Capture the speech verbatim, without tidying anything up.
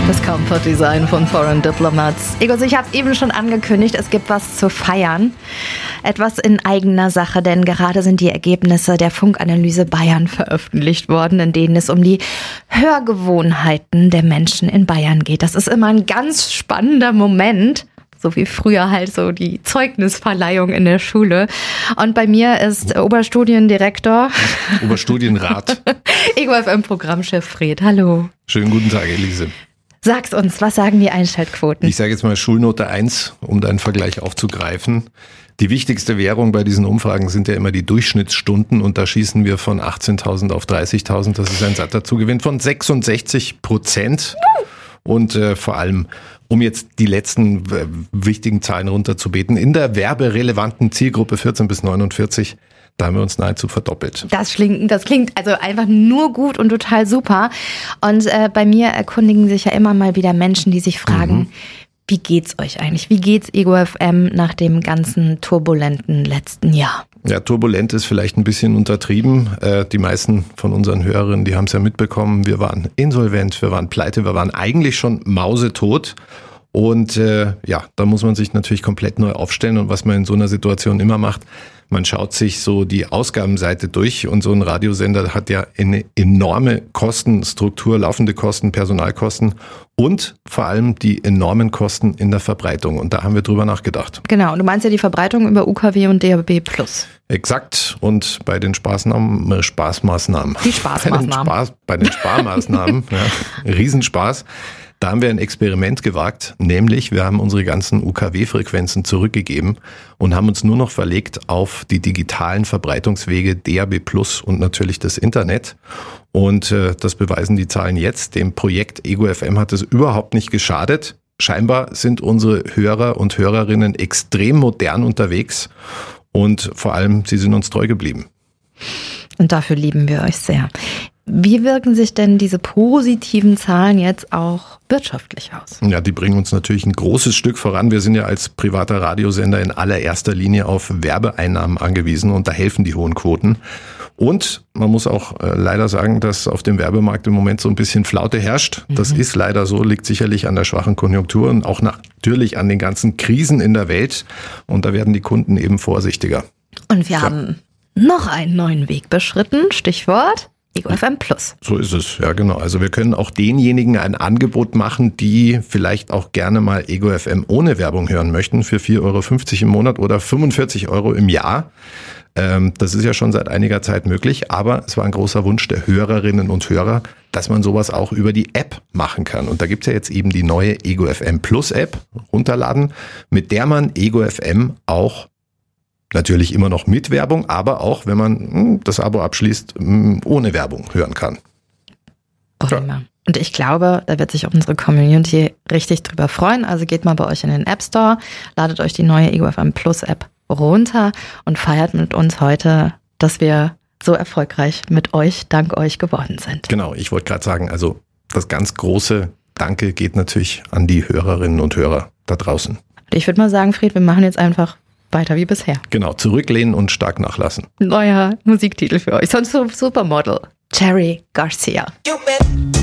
Das Comfort Design von Foreign Diplomats. Egos, ich habe es eben schon angekündigt, es gibt was zu feiern. Etwas in eigener Sache, denn gerade sind die Ergebnisse der Funkanalyse Bayern veröffentlicht worden, in denen es um die Hörgewohnheiten der Menschen in Bayern geht. Das ist immer ein ganz spannender Moment. So wie früher halt so die Zeugnisverleihung in der Schule. Und bei mir ist Oberstudiendirektor. Oberstudienrat. Ego F M-Programmchef Fred. Hallo. Schönen guten Tag, Elise. Sag's uns, was sagen die Einschaltquoten? Ich sage jetzt mal Schulnote eins, um deinen Vergleich aufzugreifen. Die wichtigste Währung bei diesen Umfragen sind ja immer die Durchschnittsstunden und da schießen wir von achtzehntausend auf dreißigtausend. Das ist ein satter Zugewinn von sechsundsechzig Prozent. Und äh, vor allem, um jetzt die letzten äh, wichtigen Zahlen runterzubeten, in der werberelevanten Zielgruppe vierzehn bis neunundvierzig, da haben wir uns nahezu verdoppelt. Das klingt, das klingt also einfach nur gut und total super. Und äh, bei mir erkundigen sich ja immer mal wieder Menschen, die sich fragen, mhm. wie geht's euch eigentlich? Wie geht's Ego F M nach dem ganzen turbulenten letzten Jahr? Ja, turbulent ist vielleicht ein bisschen untertrieben. Äh, die meisten von unseren Hörerinnen, die haben es ja mitbekommen. Wir waren insolvent, wir waren pleite, wir waren eigentlich schon mausetot. Und äh, ja, da muss man sich natürlich komplett neu aufstellen. Und was man in so einer Situation immer macht, man schaut sich so die Ausgabenseite durch. Und so ein Radiosender hat ja eine enorme Kostenstruktur, laufende Kosten, Personalkosten und vor allem die enormen Kosten in der Verbreitung. Und da haben wir drüber nachgedacht. Genau, und du meinst ja die Verbreitung über U K W und D A B plus. Exakt. Und bei den Spaßnahmen, äh, Spaßmaßnahmen. Die Spaßmaßnahmen. Bei den, Spaß, bei den Sparmaßnahmen, ja, Riesenspaß. Da haben wir ein Experiment gewagt, nämlich wir haben unsere ganzen U K W-Frequenzen zurückgegeben und haben uns nur noch verlegt auf die digitalen Verbreitungswege D A B plus und natürlich das Internet. Und äh, das beweisen die Zahlen jetzt. Dem Projekt Ego F M hat es überhaupt nicht geschadet. Scheinbar sind unsere Hörer und Hörerinnen extrem modern unterwegs und vor allem, sie sind uns treu geblieben. Und dafür lieben wir euch sehr. Wie wirken sich denn diese positiven Zahlen jetzt auch wirtschaftlich aus? Ja, die bringen uns natürlich ein großes Stück voran. Wir sind ja als privater Radiosender in allererster Linie auf Werbeeinnahmen angewiesen und da helfen die hohen Quoten. Und man muss auch äh, leider sagen, dass auf dem Werbemarkt im Moment so ein bisschen Flaute herrscht. Das mhm. ist leider so, liegt sicherlich an der schwachen Konjunktur und auch natürlich an den ganzen Krisen in der Welt. Und da werden die Kunden eben vorsichtiger. Und wir ja. haben noch einen neuen Weg beschritten. Stichwort Ego F M plus. So ist es, ja genau. Also wir können auch denjenigen ein Angebot machen, die vielleicht auch gerne mal Ego F M ohne Werbung hören möchten, für vier Euro fünfzig im Monat oder fünfundvierzig Euro im Jahr. Ähm, das ist ja schon seit einiger Zeit möglich, aber es war ein großer Wunsch der Hörerinnen und Hörer, dass man sowas auch über die App machen kann. Und da gibt's ja jetzt eben die neue Ego F M Plus App, runterladen, mit der man Ego F M auch natürlich immer noch mit Werbung, aber auch, wenn man das Abo abschließt, ohne Werbung hören kann. Ja. Und ich glaube, da wird sich auch unsere Community richtig drüber freuen. Also geht mal bei euch in den App Store, ladet euch die neue Ego F M Plus App runter und feiert mit uns heute, dass wir so erfolgreich mit euch, dank euch geworden sind. Genau, ich wollte gerade sagen, also das ganz große Danke geht natürlich an die Hörerinnen und Hörer da draußen. Und ich würde mal sagen, Fred, wir machen jetzt einfach weiter wie bisher. Genau, zurücklehnen und stark nachlassen. Neuer Musiktitel für euch. Sonst so Supermodel. Cherry Garcia.